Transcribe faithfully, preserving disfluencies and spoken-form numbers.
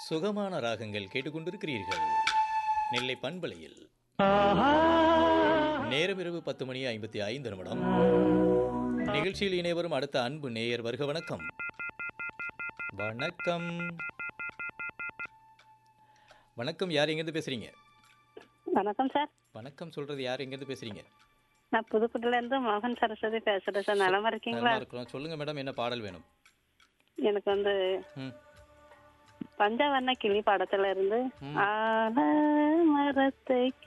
சுகமான ராகங்கள் கேட்டுக்கொண்டிருக்கிறீர்கள் நெல்லை பண்பலையில். நேரம் இரவு பத்து மணி ஐம்பத்தி ஐந்து நிமிடம். நிகழ்ச்சியில் இணைவரும் அடுத்த அன்பு நேயர் வருக. வணக்கம். வணக்கம் வணக்கம் யார் எங்கேருந்து பேசுறீங்க? வணக்கம் சார். வணக்கம் சொல்றது யார் எங்கேருந்து பேசுறீங்க? நான் புதுக்கோட்டையில இருந்து மோகன் சரஸ்வதி பேசுறேன் சார். நலமா இருக்கீங்களா? நல்லா இருக்கிறோம். சொல்லுங்க மேடம், என்ன பாடல் வேணும்? எனக்கு வந்து ம் பஞ்சவர்ண கிளி படத்துல இருந்து ம். ஆல மரத்தை